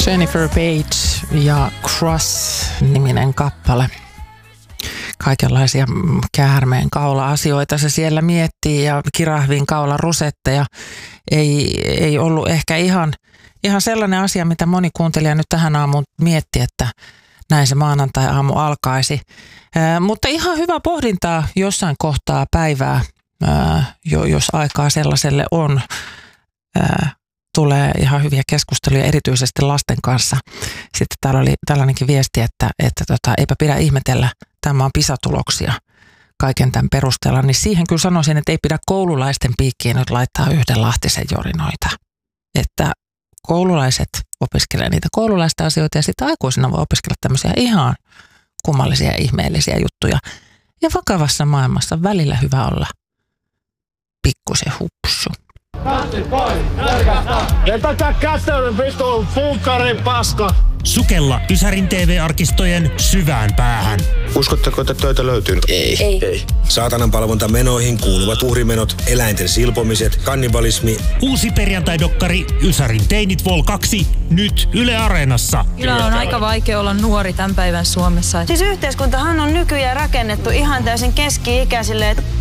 Jennifer Page ja Cross-niminen kappale. Kaikenlaisia käärmeen kaula-asioita se siellä miettii ja kirahvin kaula rusetteja. Ei ollut ehkä ihan sellainen asia, mitä moni kuuntelija nyt tähän aamuun mietti, että näin se maanantai-aamu alkaisi. Mutta ihan hyvä pohdintaa jossain kohtaa päivää, jos aikaa sellaiselle on. Tulee ihan hyviä keskusteluja erityisesti lasten kanssa. Sitten täällä oli tällainenkin viesti, että eipä pidä ihmetellä, tämä on PISA-tuloksia kaiken tämän perusteella. Niin siihen kyllä sanoisin, että ei pidä koululaisten piikkiin nyt laittaa yhden Lahtisen jorinoita. Että koululaiset opiskelee niitä koululaisten asioita ja sitten aikuisina voi opiskella tämmöisiä ihan kummallisia ja ihmeellisiä juttuja. Ja vakavassa maailmassa välillä hyvä olla pikkusen hupsu. Vetäkää käteen vitun funkarin paska! Sukella Ysärin TV-arkistojen syvään päähän. Uskotteko, että töitä löytyy? Ei. Saatanan palvonta menoihin kuuluvat uhrimenot, eläinten silpomiset, kannibalismi. Uusi perjantai-dokkari Ysärin teinit Vol 2 nyt Yle Areenassa. Kyllä on aika vaikea olla nuori tämän päivän Suomessa. Siis yhteiskuntahan on nykyään rakennettu ihan täysin keski-ikäisille.